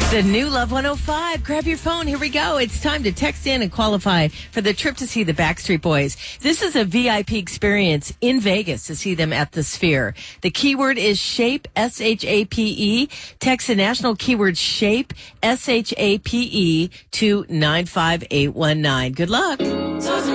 The new Love 105. Grab your phone. Here we go. It's time to text in and qualify for the trip to see the Backstreet Boys. This is a VIP experience in Vegas to see them at the Sphere. The keyword is SHAPE, SHAPE. Text the national keyword SHAPE, SHAPE to 95819. Good luck.